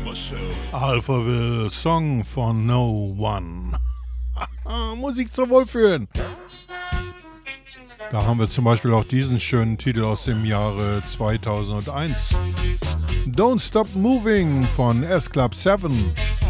Alphaville, Song von No One. Musik zum Wohlfühlen. Da haben wir zum Beispiel auch diesen schönen Titel aus dem Jahre 2001. Don't Stop Moving von S Club 7.